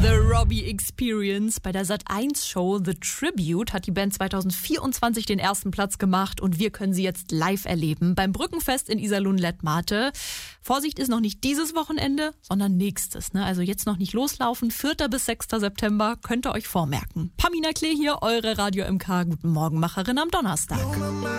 The Robbie Experience. Bei der Sat.1-Show The Tribute hat die Band 2024 den ersten Platz gemacht und wir können sie jetzt live erleben. Beim Brückenfest in Iserlohn-Lettmate. Vorsicht, ist noch nicht dieses Wochenende, sondern nächstes. Also jetzt noch nicht loslaufen. 4. bis 6. September könnt ihr euch vormerken. Pamina Klee hier, eure Radio MK Guten Morgen Macherin am Donnerstag.